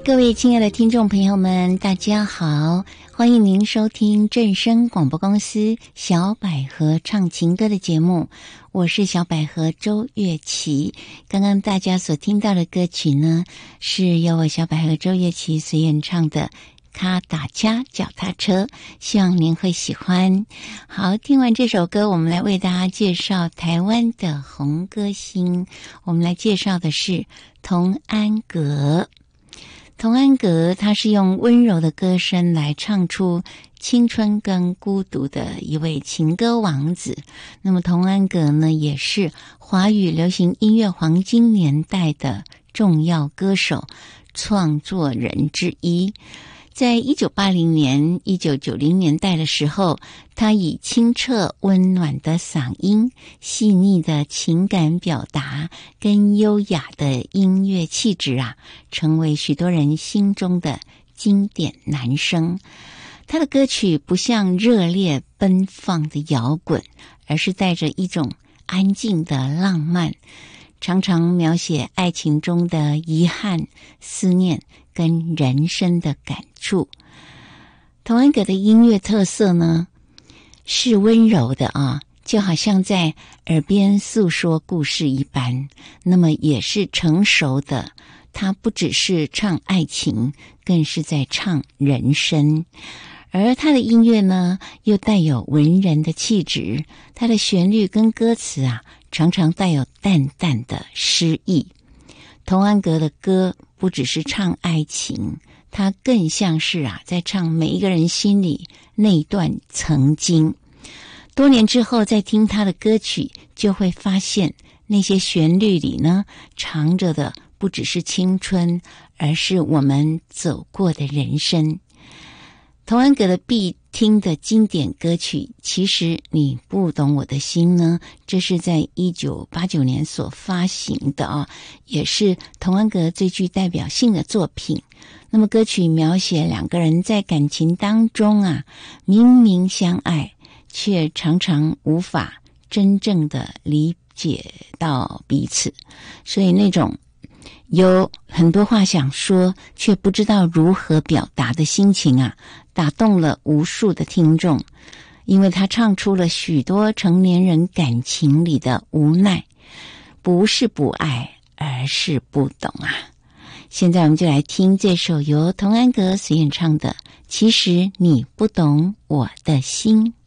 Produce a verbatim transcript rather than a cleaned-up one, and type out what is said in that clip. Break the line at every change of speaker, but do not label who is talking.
各位亲爱的听众朋友们，大家好，欢迎您收听正声广播公司小百合唱情歌的节目，我是小百合周月琪。刚刚大家所听到的歌曲呢，是由我小百合周月琪所演唱的卡达加脚踏车，希望您会喜欢。好，听完这首歌，我们来为大家介绍台湾的红歌星。我们来介绍的是童安格。童安格他是用温柔的歌声来唱出青春跟孤独的一位情歌王子。那么童安格呢，也是华语流行音乐黄金年代的重要歌手、创作人之一。在一九八零年、一九九零年代的时候，他以清澈温暖的嗓音、细腻的情感表达跟优雅的音乐气质啊，成为许多人心中的经典男声。他的歌曲不像热烈奔放的摇滚，而是带着一种安静的浪漫，常常描写爱情中的遗憾、思念跟人生的感触。童安格的音乐特色呢，是温柔的啊，就好像在耳边诉说故事一般，那么也是成熟的。他不只是唱爱情，更是在唱人生。而他的音乐呢，又带有文人的气质，他的旋律跟歌词啊，常常带有淡淡的诗意。童安格的歌不只是唱爱情，他更像是啊，在唱每一个人心里那一段曾经。多年之后再听他的歌曲，就会发现那些旋律里呢，藏着的不只是青春，而是我们走过的人生。童安格的必听的经典歌曲，其实你不懂我的心呢，这是在一九八九年所发行的啊，也是童安格最具代表性的作品。那么歌曲描写两个人在感情当中啊，明明相爱，却常常无法真正的理解到彼此，所以那种有很多话想说却不知道如何表达的心情啊，打动了无数的听众。因为他唱出了许多成年人感情里的无奈，不是不爱，而是不懂啊。现在我们就来听这首由童安格所演唱的《其实你不懂我的心》。